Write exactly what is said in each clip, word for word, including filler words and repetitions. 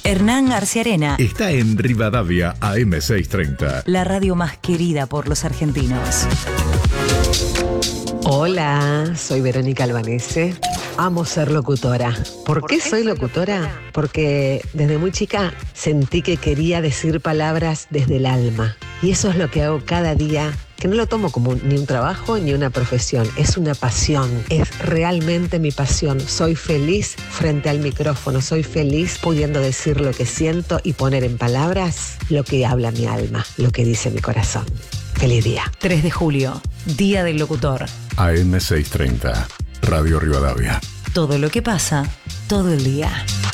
Hernán Arciarena está en Rivadavia A M seiscientos treinta. La radio más querida por los argentinos. Hola, soy Verónica Albanese. Amo ser locutora. ¿Por qué soy locutora? Porque desde muy chica sentí que quería decir palabras desde el alma. Y eso es lo que hago cada día, que no lo tomo como ni un trabajo ni una profesión. Es una pasión. Es realmente mi pasión. Soy feliz frente al micrófono. Soy feliz pudiendo decir lo que siento y poner en palabras lo que habla mi alma, lo que dice mi corazón. Feliz día. tres de julio, Día del Locutor. A M seiscientos treinta, Radio Rivadavia. Todo lo que pasa, todo el día.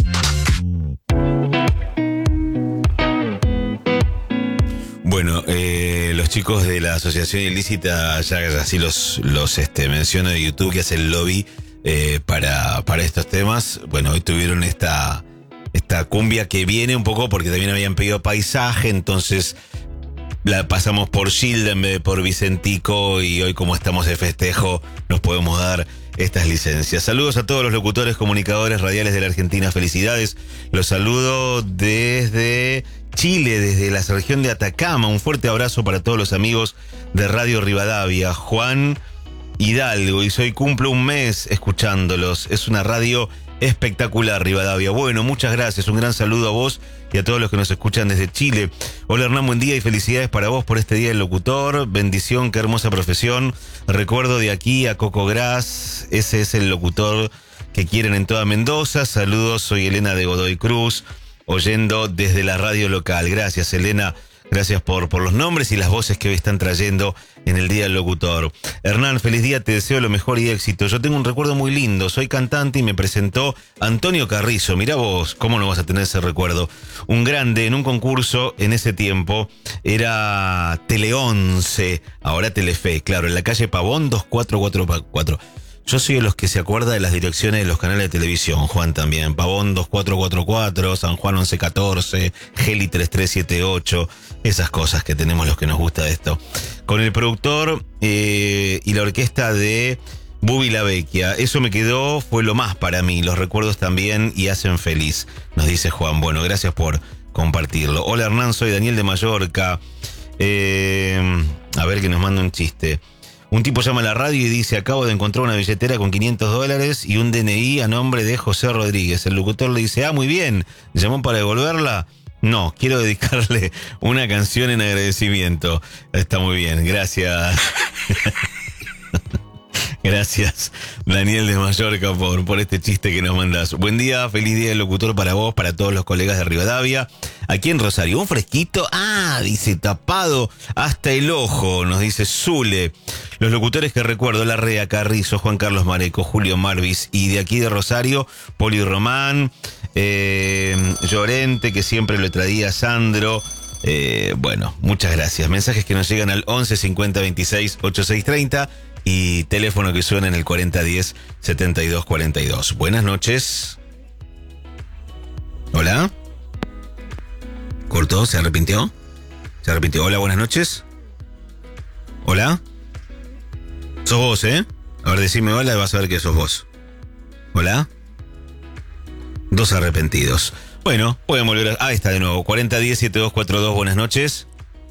Bueno, eh, los chicos de la Asociación Ilícita, ya así los, los este, menciono de YouTube, que hace el lobby eh, para, para estos temas. Bueno, hoy tuvieron esta, esta cumbia que viene un poco porque también habían pedido paisaje, entonces la pasamos por Gilda en vez de por Vicentico, y hoy, como estamos de festejo, nos podemos dar estas licencias. Saludos a todos los locutores, comunicadores radiales de la Argentina. Felicidades. Los saludo desde Chile, desde la región de Atacama. Un fuerte abrazo para todos los amigos de Radio Rivadavia. Juan Hidalgo, y soy cumplo un mes escuchándolos. Es una radio espectacular, Rivadavia. Bueno, muchas gracias. Un gran saludo a vos y a todos los que nos escuchan desde Chile. Hola, Hernán, buen día y felicidades para vos por este Día del Locutor. Bendición, qué hermosa profesión. Recuerdo de aquí a Coco Gras, ese es el locutor que quieren en toda Mendoza. Saludos, soy Elena de Godoy Cruz, oyendo desde la radio local. Gracias, Elena. Gracias por, por los nombres y las voces que hoy están trayendo en el Día del Locutor. Hernán, feliz día, te deseo lo mejor y éxito. Yo tengo un recuerdo muy lindo, soy cantante y me presentó Antonio Carrizo. Mirá vos, ¿cómo no vas a tener ese recuerdo? Un grande en un concurso en ese tiempo, era Tele once, ahora Telefe, claro, en la calle Pavón dos cuatro cuatro cuatro. Yo soy de los que se acuerda de las direcciones de los canales de televisión, Juan también. Pavón dos cuatro cuatro cuatro, San Juan once catorce, Geli tres tres siete ocho, esas cosas que tenemos los que nos gusta de esto. Con el productor eh, y la orquesta de Bubi La Vecchia. Eso me quedó, fue lo más para mí. Los recuerdos también y hacen feliz, nos dice Juan. Bueno, gracias por compartirlo. Hola, Hernán, soy Daniel de Mallorca. Eh, a ver que nos manda un chiste. Un tipo llama a la radio y dice: acabo de encontrar una billetera con quinientos dólares y un D N I a nombre de José Rodríguez. El locutor le dice: ah, muy bien, ¿llamó para devolverla? No, quiero dedicarle una canción en agradecimiento. Está muy bien, gracias. Gracias, Daniel de Mallorca, por, por este chiste que nos mandás. Buen día, feliz día del locutor para vos, para todos los colegas de Rivadavia. Aquí en Rosario, un fresquito, ah, dice, tapado hasta el ojo, nos dice Zule. Los locutores que recuerdo: Larrea, Carrizo, Juan Carlos Mareco, Julio Marvis, y de aquí de Rosario, Poli Román, eh, Llorente, que siempre lo traía Sandro. Eh, bueno, muchas gracias. Mensajes que nos llegan al once cincuenta veintiséis ochenta y seis treinta y teléfono que suena en el cuarenta diez setenta y dos cuarenta y dos. Buenas noches. Hola. ¿Cortó? ¿Se arrepintió? ¿Se arrepintió? Hola, buenas noches. Hola. Sos vos, ¿eh? A ver, decime hola y vas a ver que sos vos. Hola. Dos arrepentidos. Bueno, pueden volver a... Ah, está de nuevo. cuarenta diez setenta y dos cuarenta y dos, buenas noches.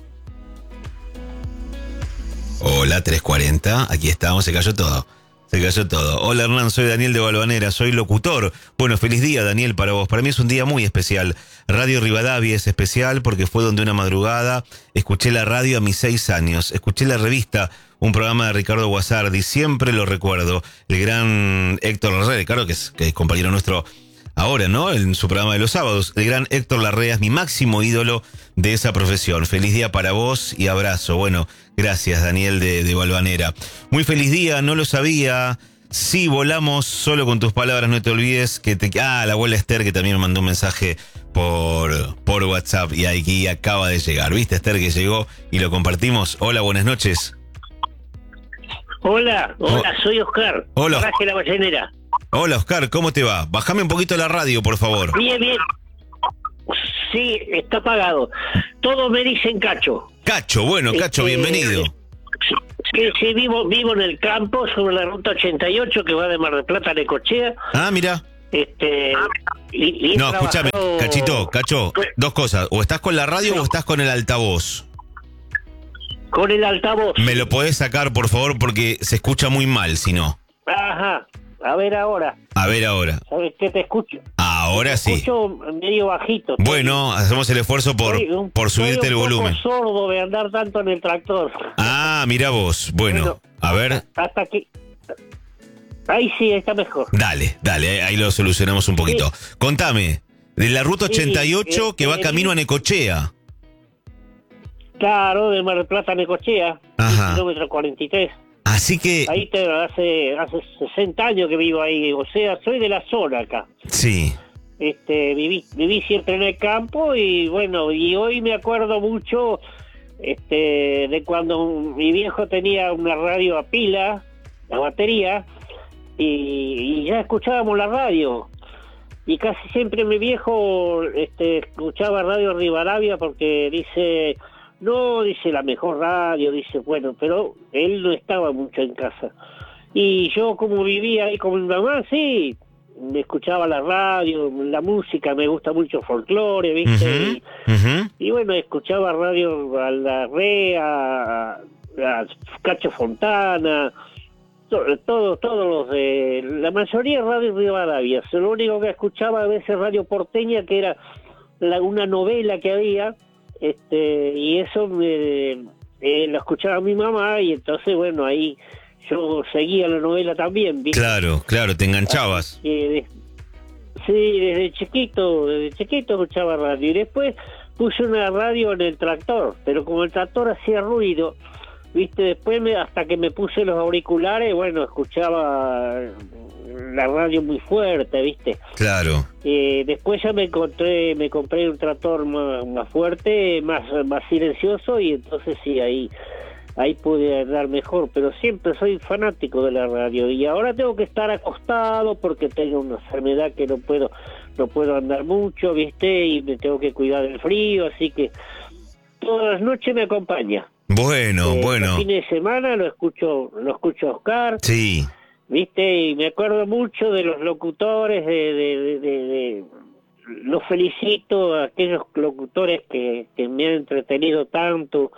Hola, trescientos cuarenta. Aquí estamos, se cayó todo. Se cayó todo. Hola, Hernán, soy Daniel de Valvanera, soy locutor. Bueno, feliz día, Daniel, para vos. Para mí es un día muy especial. Radio Rivadavia es especial porque fue donde una madrugada escuché la radio a mis seis años. Escuché la revista, un programa de Ricardo Guasardi, siempre lo recuerdo. El gran Héctor Larrea, claro que es, que es compañero nuestro ahora, ¿no? En su programa de los sábados. El gran Héctor Larrea es mi máximo ídolo de esa profesión. Feliz día para vos y abrazo. Bueno, gracias, Daniel de, de Valvanera. Muy feliz día, no lo sabía. Sí, volamos, solo con tus palabras, no te olvides que te... Ah, la abuela Esther, que también me mandó un mensaje por, por WhatsApp y aquí acaba de llegar. ¿Viste, Esther, que llegó y lo compartimos? Hola, buenas noches. Hola, hola, Oh. soy Oscar. Hola. Paraje La Ballenera. Hola, Oscar, ¿cómo te va? Bájame un poquito la radio, por favor. Bien, bien. Sí, está apagado. Todos me dicen Cacho. Cacho, bueno, Cacho, Este, bienvenido. Sí, sí, sí, vivo, vivo en el campo, sobre la ruta ochenta y ocho, que va de Mar del Plata a Necochea. Ah, mira. Este, y, y he No, escúchame, trabajado- Cachito, Cacho, dos cosas. O estás con la radio o estás con el altavoz. Con el altavoz. Me lo podés sacar, por favor, porque se escucha muy mal, si no. Ajá. A ver ahora. A ver ahora. ¿Sabes qué te escucho? Ahora sí. Escucho medio bajito. Bueno, hacemos el esfuerzo por, Estoy un- por subirte estoy el un poco volumen. sordo de andar tanto en el tractor. Ah, mira vos. Bueno, Bueno. a ver, Hasta que... Ahí sí, está mejor. dale, dale, ahí lo solucionamos un poquito. Contame, de la ruta Sí, ochenta y ocho eh, que va eh, camino a Necochea. Claro, de Mar del Plata a Necochea, Ajá. kilómetro cuarenta y tres. Así que, Ahí te, hace hace sesenta años que vivo ahí, o sea, soy de la zona acá. sí, Este, viví, viví siempre en el campo y bueno, y hoy me acuerdo mucho este, de cuando mi viejo tenía una radio a pila, la batería, y, y ya escuchábamos la radio. Y casi siempre mi viejo este, escuchaba Radio Rivadavia porque dice, no, dice la mejor radio, dice, bueno, pero él no estaba mucho en casa. Y yo como vivía ahí con mi mamá, sí, me escuchaba la radio, la música, me gusta mucho folclore, ¿viste? Ujú, y, ujú. y bueno, escuchaba radio a la Rea, a, a Cacho Fontana, to- todo, todos los de, la mayoría Radio Rivadavia. Lo único que escuchaba a veces Radio Porteña, que era la, una novela que había, este, y eso me, eh, lo escuchaba mi mamá, y entonces bueno, ahí yo seguía la novela también, ¿viste? Claro, claro, te enganchabas. Eh, sí, desde chiquito, desde chiquito escuchaba radio. Y después puse una radio en el tractor, pero como el tractor hacía ruido, viste, después me, hasta que me puse los auriculares, bueno, escuchaba la radio muy fuerte, viste. Claro. Eh, después ya me encontré, me compré un tractor más, más fuerte, más, más silencioso, y entonces sí, ahí ahí pude andar mejor, pero siempre soy fanático de la radio, y ahora tengo que estar acostado porque tengo una enfermedad que no puedo no puedo andar mucho, viste, y me tengo que cuidar del frío, así que todas las noches me acompaña. Bueno, Eh, bueno. el fin de semana lo escucho lo escucho a Oscar, Sí. viste, y me acuerdo mucho de los locutores, de, de, de, de- de- los felicito a aquellos locutores que, que me han entretenido tanto.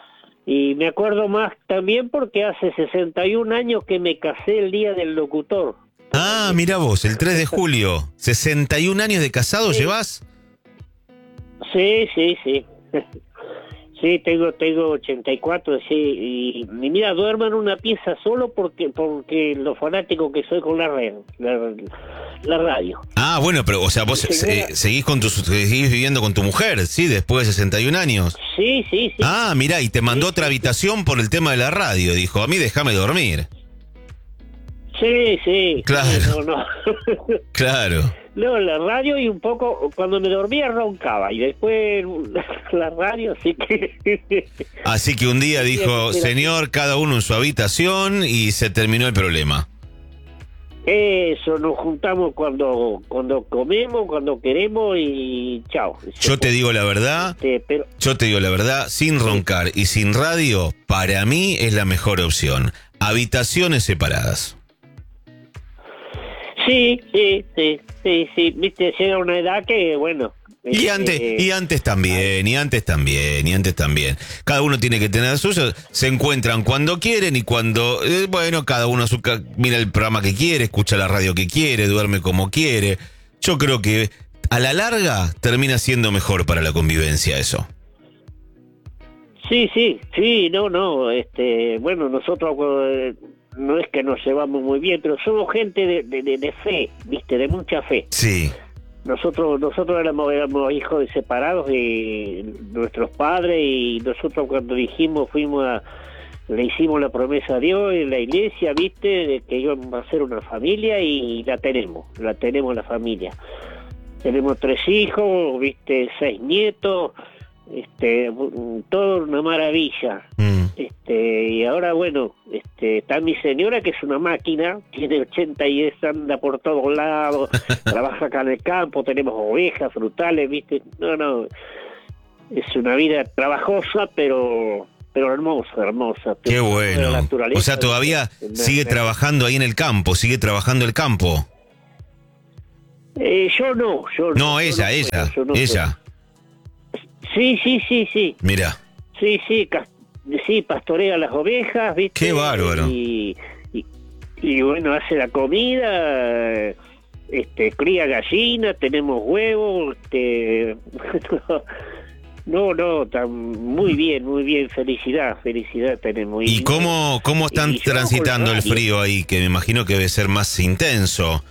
Y me acuerdo más también porque hace sesenta y un años que me casé el día del locutor. Ah, mira vos, el tres de julio. ¿sesenta y un años de casado Sí. llevas? Sí, sí, sí. Sí, tengo tengo ochenta y cuatro, sí. Y, y mira, duermo en una pieza solo porque porque lo fanático que soy con la red, la, la radio. Ah, bueno, pero, o sea, vos Sí, eh, bueno. seguís con tu, seguís viviendo con tu mujer, ¿sí? Después de sesenta y un años. Sí, sí, sí. Ah, mirá, y te mandó Sí, otra sí, habitación por el tema de la radio. Dijo, a mí déjame dormir. Sí, sí. Claro. No, no. Claro. No, la radio, y un poco, cuando me dormía roncaba, y después la radio, así que... Así que un día dijo, señor, cada uno en su habitación, y se terminó el problema. Eso, nos juntamos cuando cuando comemos, cuando queremos, y chao. Yo te digo la verdad, Este, pero yo te digo la verdad, sin roncar y sin radio, para mí es la mejor opción. Habitaciones separadas. sí, sí, sí, sí, sí, viste, llega una edad que, bueno... Y este, antes, y antes también, y antes también, y antes también. Cada uno tiene que tener suyo. Se encuentran cuando quieren y cuando, eh, bueno, cada uno su ca- mira el programa que quiere, escucha la radio que quiere, duerme como quiere. Yo creo que a la larga termina siendo mejor para la convivencia eso. Sí, sí, sí, no, no, este, bueno, nosotros eh, no es que nos llevamos muy bien, pero somos gente de, de, de, de fe, viste, de mucha fe. Sí, Nosotros nosotros éramos, éramos hijos de separados de nuestros padres, y nosotros cuando dijimos, fuimos a, le hicimos la promesa a Dios en la iglesia, viste, de que íbamos a hacer una familia, y la tenemos, la tenemos la familia. Tenemos tres hijos, viste, seis nietos, este, todo una maravilla. mm, Este, y ahora, bueno, este, está mi señora, que es una máquina, tiene ochenta y es, anda por todos lados, trabaja acá en el campo, tenemos ovejas, frutales, ¿viste? No, no, es una vida trabajosa, pero pero hermosa, hermosa. qué La bueno. naturaleza, O sea, todavía ¿viste? sigue Me- trabajando ahí en el campo, sigue trabajando el campo. Eh, yo no, yo no. No, yo ella, no ella, puedo, yo no ella. puedo. Sí, sí, sí, sí. Mira, Sí, sí, cas- sí, pastorea las ovejas, ¿viste? Qué bárbaro. Y, y, y bueno, hace la comida, este, cría gallinas, tenemos huevos, este... No, no, tan, muy bien, muy bien, felicidad, felicidad tenemos. ¿y cómo, cómo están y yo transitando con el radio. frío ahí? Que me imagino que debe ser más intenso.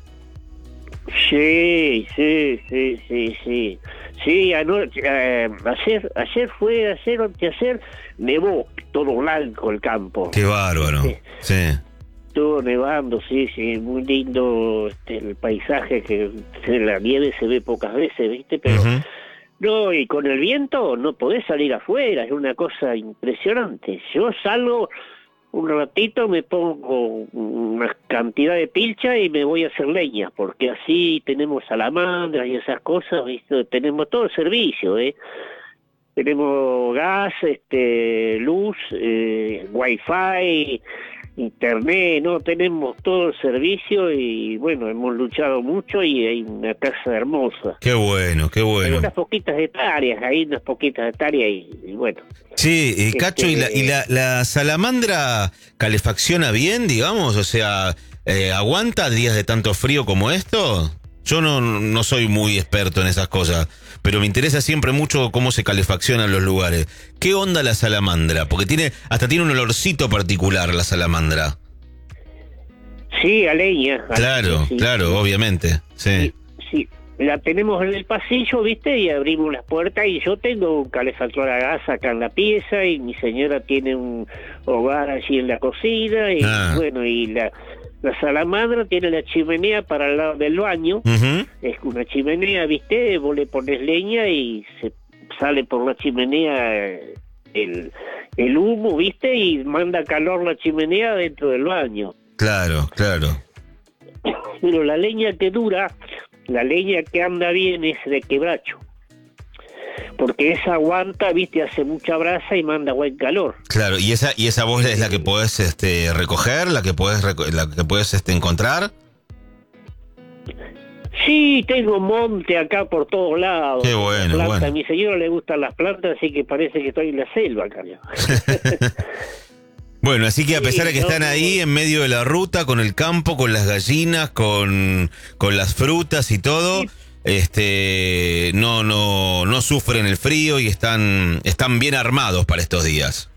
Sí, sí, sí, sí, sí. Sí, anoche, eh, ayer, ayer fue, ayer, anteayer, nevó, todo blanco el campo. Qué bárbaro. Sí. Sí. Todo nevando, sí, sí, muy lindo este, el paisaje, que la nieve se ve pocas veces, ¿viste? Pero Ujú. no, y con el viento no podés salir afuera, es una cosa impresionante. Yo salgo un ratito, me pongo una cantidad de pilcha y me voy a hacer leña, porque así tenemos salamandras y esas cosas, ¿viste? Tenemos todo el servicio, ¿eh? Tenemos gas, este, luz, eh, wifi, internet, no, tenemos todo el servicio y bueno, hemos luchado mucho y hay una casa hermosa. Qué bueno, qué Hay bueno. unas poquitas hectáreas, hay unas poquitas hectáreas y, y bueno. Sí, eh, Este- Cacho, ¿y, la, y la, la salamandra calefacciona bien, digamos? O sea, eh, ¿aguanta días de tanto frío como esto? Yo no, no soy muy experto en esas cosas, pero me interesa siempre mucho cómo se calefaccionan los lugares. ¿Qué onda la salamandra? Porque tiene hasta tiene un olorcito particular la salamandra. Sí, a leña. a- Claro, sí, claro, sí. obviamente. Sí. Sí, sí, la tenemos en el pasillo, ¿viste? Y abrimos las puertas y yo tengo un calefactor a gas acá en la pieza y mi señora tiene un hogar allí en la cocina y Ah. bueno, y la, la salamandra tiene la chimenea para el lado del baño, Ujú. es una chimenea, ¿viste? Vos le pones leña y se sale por la chimenea eh, el, el humo, ¿viste? Y manda calor la chimenea dentro del baño. Claro, claro. Pero la leña que dura, la leña que anda bien es de quebracho. Porque esa aguanta, viste, hace mucha brasa y manda buen calor. Claro, y esa y esa voz es la que podés este recoger, la que podés reco- la que podés este encontrar. Sí, tengo monte acá por todos lados. Qué bueno, Planta. bueno. A mi señora le gustan las plantas, así que parece que estoy en la selva acá. Bueno, así que a Sí, pesar de que no, están no, ahí no. en medio de la ruta, con el campo, con las gallinas, con, con las frutas y todo, Sí. este no, no, no sufren el frío y están, están bien armados para estos días.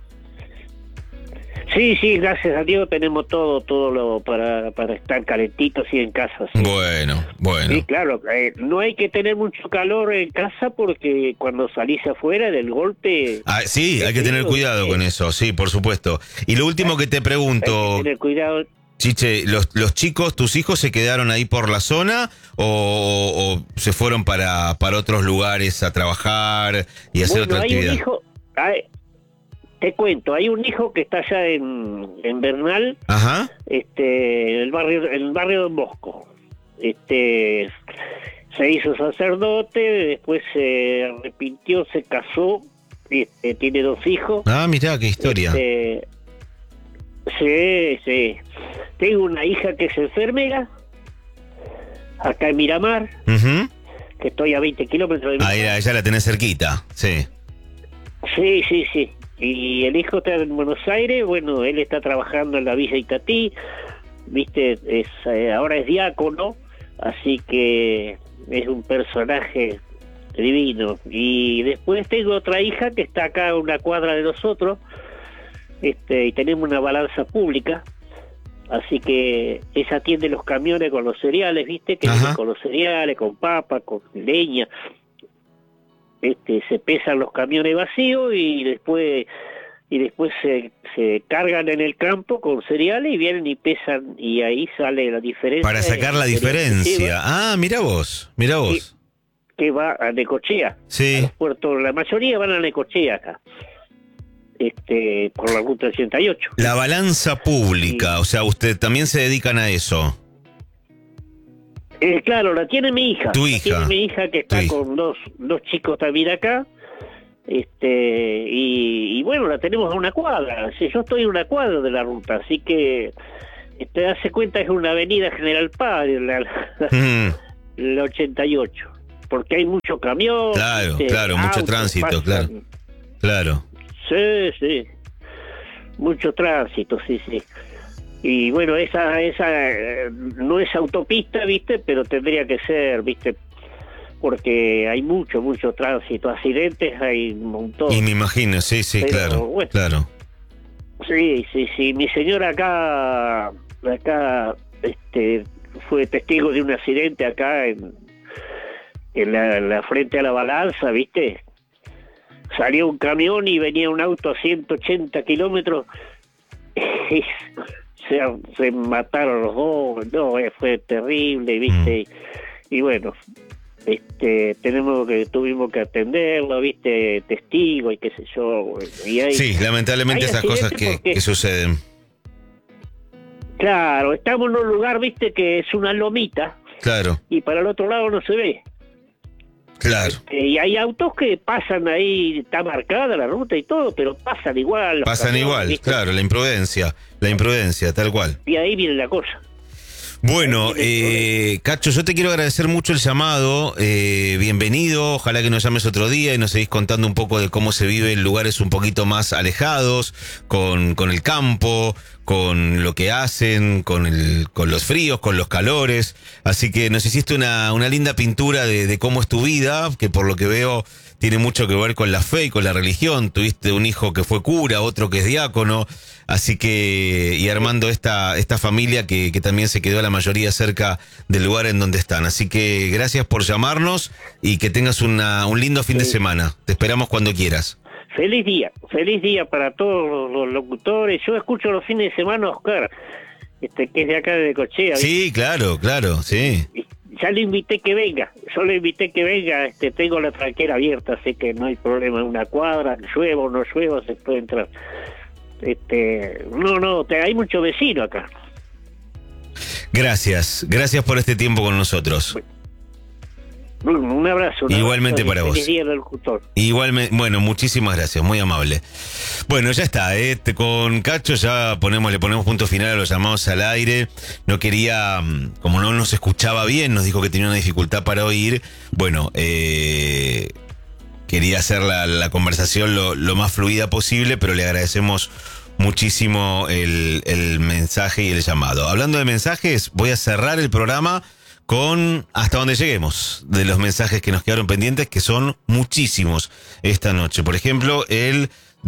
Sí, sí, gracias a Dios tenemos todo, todo lo para, para estar calentitos y en casa. Sí. Bueno, bueno. Sí, claro, eh, no hay que tener mucho calor en casa porque cuando salís afuera del golpe Ah, sí, hay que tener cuidado con eso, sí, por supuesto. Y lo último que te hay pregunto, que tener cuidado. Chiche, ¿los, los chicos, tus hijos se quedaron ahí por la zona o, o se fueron para, para otros lugares a trabajar y hacer Bueno, otra hay actividad? un hijo, hay- te cuento, hay un hijo que está allá en, en Bernal, Ajá. este, en el barrio, en el barrio Don Bosco. Este, se hizo sacerdote, después se arrepintió, se casó, este, tiene dos hijos. Ah, mirá, qué historia. Este, sí, sí. Tengo una hija que es enfermera, acá en Miramar, Ujú. que estoy a veinte kilómetros de Miramar. Ahí, ella la tenés cerquita, sí. Sí, sí, sí. Y el hijo está en Buenos Aires, bueno, él está trabajando en la Villa Itatí, viste, es, eh, ahora es diácono, así que es un personaje divino. Y después tengo otra hija que está acá a una cuadra de nosotros, este, y tenemos una balanza pública, así que ella atiende los camiones con los cereales, viste, que Ajá. vienen con los cereales, con papa, con leña. Este, se pesan los camiones vacíos y después y después se, se cargan en el campo con cereales y vienen y pesan y ahí sale la diferencia. Para sacar la El cereal que diferencia. lleva, Ah, mira vos, mira vos. que va a Necochea. Sí. A los puertos, la mayoría van a Necochea acá. Este, por la ruta ochenta y ocho. La balanza pública, o sea, usted también se dedican a eso. Eh, claro, la tiene mi hija. Tu La hija. tiene mi hija que está Tu hija. con dos, dos chicos también acá. Este, y, y bueno, la tenemos a una cuadra. Sí, yo estoy a una cuadra de la ruta, así que te das cuenta es una avenida General Paz, la, la, Mm. la ochenta y ocho, porque hay mucho camión. Claro, ¿viste? claro, mucho Autos tránsito, pasan. claro. Claro. Sí, sí. Mucho tránsito, sí, sí. Y bueno, esa esa eh, no es autopista, ¿viste? Pero tendría que ser, ¿viste? Porque hay mucho, mucho tránsito. Accidentes hay un montón. Y me imagino, sí, sí, Pero, claro, bueno. claro. Sí, sí, sí. Mi señora acá, acá, este, fue testigo de un accidente acá en, en la, en la frente a la balanza, ¿viste? Salió un camión y venía un auto a ciento ochenta kilómetros. Y se, se mataron los dos. No, eh, fue terrible, ¿viste? Mm. Y, y bueno, este, tenemos que tuvimos que atenderlo, ¿viste? Testigo y qué sé yo. Y hay, sí, lamentablemente esas cosas que, porque, que suceden. Claro, estamos en un lugar, ¿viste? Que es una lomita. Claro. Y para el otro lado no se ve. Claro. Este, y hay autos que pasan ahí, está marcada la ruta y todo, pero pasan igual. Pasan camiones, igual, ¿viste? Claro, la imprudencia, la imprudencia, tal cual. Y ahí viene la cosa. Bueno, eh, Cacho, yo te quiero agradecer mucho el llamado, eh, bienvenido, ojalá que nos llames otro día y nos seguís contando un poco de cómo se vive en lugares un poquito más alejados, con, con el campo, con lo que hacen, con el, con los fríos, con los calores, así que nos hiciste una, una linda pintura de, de cómo es tu vida, que por lo que veo tiene mucho que ver con la fe y con la religión. Tuviste un hijo que fue cura, otro que es diácono, así que, y armando esta, esta familia que, que también se quedó la mayoría cerca del lugar en donde están. Así que gracias por llamarnos y que tengas una, un lindo fin sí. de semana. Te esperamos cuando quieras. Feliz día, feliz día para todos los locutores. Yo escucho los fines de semana a Oscar, este, que es de acá de Necochea. Sí, ¿viste? claro, claro, sí. Ya le invité que venga, yo le invité que venga, este, tengo la tranquera abierta, así que no hay problema, en una cuadra, llueva o no llueva, se puede entrar. Este, no, no, te, hay mucho vecino acá. Gracias, gracias por este tiempo con nosotros. Un, un abrazo. Un Igualmente abrazo, para vos. Feliz día del locutor. Igualmente, bueno, muchísimas gracias, muy amable. Bueno, ya está, ¿eh? Con Cacho ya ponemos, le ponemos punto final a los llamados al aire. No quería, como no nos escuchaba bien, nos dijo que tenía una dificultad para oír. Bueno, eh, quería hacer la, la conversación lo, lo más fluida posible, pero le agradecemos muchísimo el, el mensaje y el llamado. Hablando de mensajes, voy a cerrar el programa con hasta donde lleguemos de los mensajes que nos quedaron pendientes, que son muchísimos esta noche. Por ejemplo, el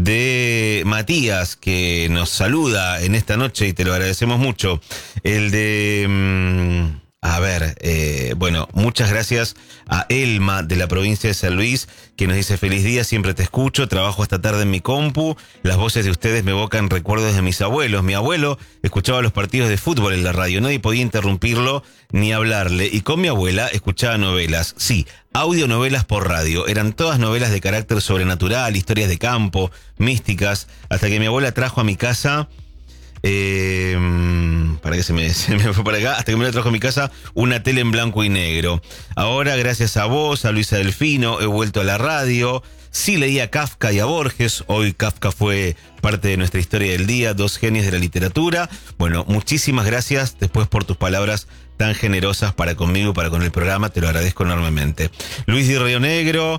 de Matías, que nos saluda en esta noche y te lo agradecemos mucho. El de... Mmm, a ver, eh, bueno, muchas gracias a Elma de la provincia de San Luis, que nos dice feliz día, siempre te escucho, trabajo hasta tarde en mi compu, las voces de ustedes me evocan recuerdos de mis abuelos. Mi abuelo escuchaba los partidos de fútbol en la radio, nadie podía interrumpirlo ni hablarle, y con mi abuela escuchaba novelas, sí, audionovelas por radio, eran todas novelas de carácter sobrenatural, historias de campo, místicas, hasta que mi abuela trajo a mi casa... Eh, para que se me, se me fue para acá, hasta que me lo trajo a mi casa una tele en blanco y negro. Ahora, gracias a vos, a Luisa Delfino, he vuelto a la radio. Sí leía a Kafka y a Borges. Hoy Kafka fue parte de nuestra historia del día, dos genios de la literatura. Bueno, muchísimas gracias después por tus palabras tan generosas para conmigo y para con el programa, te lo agradezco enormemente. Luis de Río Negro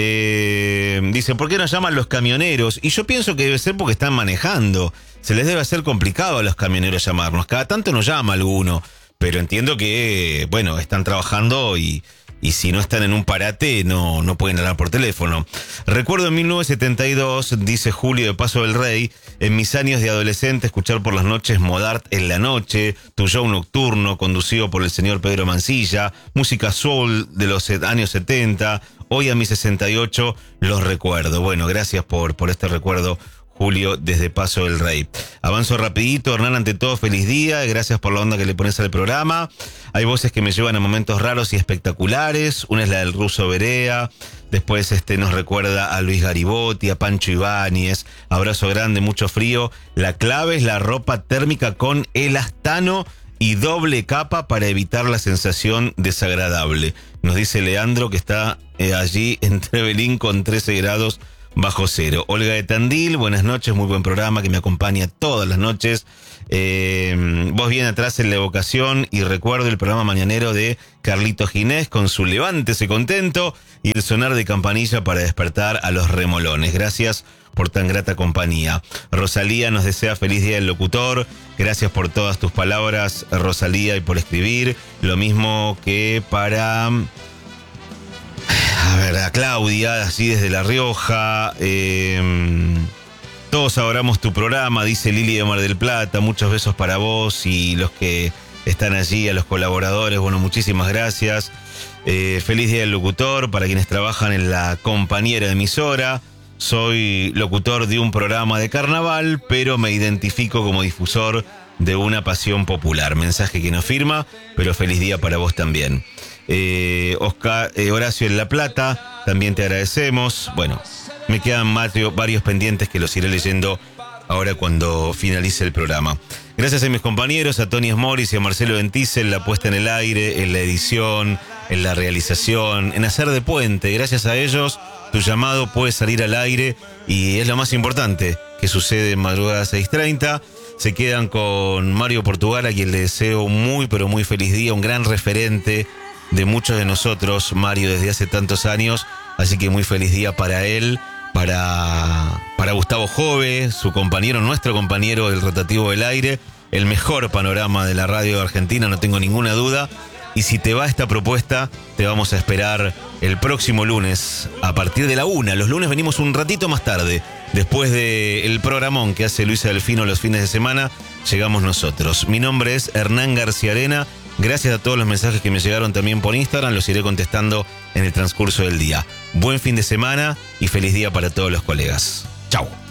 eh, dice, ¿por qué nos llaman los camioneros? Y yo pienso que debe ser porque están manejando. Se les debe hacer complicado a los camioneros llamarnos. Cada tanto nos llama alguno, pero entiendo que, bueno, están trabajando y, y si no están en un parate no, no pueden hablar por teléfono. Recuerdo en mil novecientos setenta y dos, dice Julio de Paso del Rey, en mis años de adolescente escuchar por las noches Modart en la noche, tu show nocturno conducido por el señor Pedro Mancilla, música soul de los años setenta, hoy a mis sesenta y ocho los recuerdo. Bueno, gracias por, por este recuerdo, Julio, desde Paso del Rey. Avanzo rapidito, Hernán, ante todo, feliz día, gracias por la onda que le pones al programa. Hay voces que me llevan a momentos raros y espectaculares, una es la del Ruso Berea, después este nos recuerda a Luis Garibotti, a Pancho Ibáñez, abrazo grande, mucho frío, la clave es la ropa térmica con elastano y doble capa para evitar la sensación desagradable. Nos dice Leandro que está eh, allí en Trevelín con trece grados bajo cero. Olga de Tandil, buenas noches, muy buen programa que me acompaña todas las noches. Eh, vos bien atrás en la evocación y recuerdo el programa mañanero de Carlito Ginés con su levántese contento y el sonar de campanilla para despertar a los remolones. Gracias por tan grata compañía. Rosalía nos desea feliz día del locutor. Gracias por todas tus palabras, Rosalía, y por escribir. Lo mismo que para... A ver, a Claudia, así desde La Rioja. Eh, todos adoramos tu programa, dice Lili de Mar del Plata. Muchos besos para vos y los que están allí, a los colaboradores. Bueno, muchísimas gracias. Eh, feliz día del locutor para quienes trabajan en la compañera de emisora. Soy locutor de un programa de carnaval, pero me identifico como difusor de una pasión popular. Mensaje que nos firma, pero feliz día para vos también. Eh, Oscar, eh, Horacio en La Plata, también te agradecemos. Bueno, me quedan Mateo, varios pendientes que los iré leyendo ahora cuando finalice el programa. Gracias a mis compañeros, a Tony Smoris y a Marcelo Ventice en la puesta en el aire, en la edición, en la realización, en hacer de puente. Gracias a ellos, tu llamado puede salir al aire y es lo más importante que sucede en madrugada seis treinta. Se quedan con Mario Portugal, a quien le deseo un muy, pero muy feliz día, un gran referente de muchos de nosotros, Mario, desde hace tantos años, así que muy feliz día para él, para, para Gustavo Jove, su compañero, nuestro compañero del rotativo del aire, el mejor panorama de la radio de Argentina, no tengo ninguna duda, y si te va esta propuesta, te vamos a esperar el próximo lunes, a partir de la una. Los lunes venimos un ratito más tarde, después del programón que hace Luisa Delfino los fines de semana, llegamos nosotros. Mi nombre es Hernán García Arena. Gracias a todos los mensajes que me llegaron también por Instagram, los iré contestando en el transcurso del día. Buen fin de semana y feliz día para todos los colegas. Chau.